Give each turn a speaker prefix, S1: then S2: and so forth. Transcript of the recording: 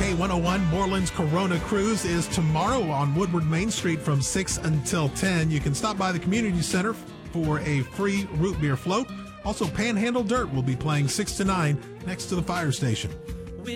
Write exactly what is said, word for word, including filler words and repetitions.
S1: K one oh one Moreland's Corona Cruise is tomorrow on Woodward Main Street from six until ten. You can stop by the community center for a free root beer float. Also, Panhandle Dirt will be playing six to nine next to the fire station.